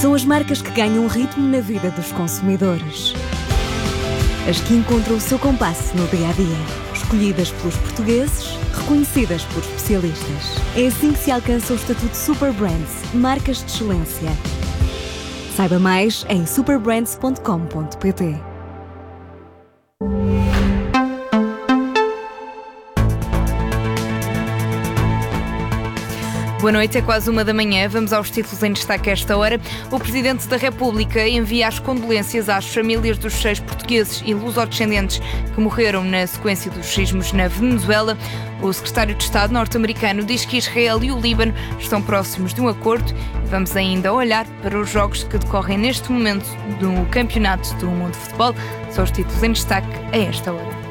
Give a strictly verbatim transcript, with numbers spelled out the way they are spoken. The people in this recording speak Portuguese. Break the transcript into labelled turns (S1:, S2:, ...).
S1: São as marcas que ganham ritmo na vida dos consumidores. As que encontram o seu compasso no dia-a-dia. Escolhidas pelos portugueses, reconhecidas por especialistas. É assim que se alcança o estatuto Super Brands, marcas de excelência. Saiba mais em super brands ponto com ponto pt.
S2: Boa noite, é quase uma da manhã. Vamos aos títulos em destaque a esta hora. O Presidente da República envia as condolências às famílias dos seis portugueses e lusodescendentes que morreram na sequência dos sismos na Venezuela. O Secretário de Estado norte-americano diz que Israel e o Líbano estão próximos de um acordo. E vamos ainda olhar para os jogos que decorrem neste momento do Campeonato do Mundo de Futebol. São os títulos em destaque a esta hora.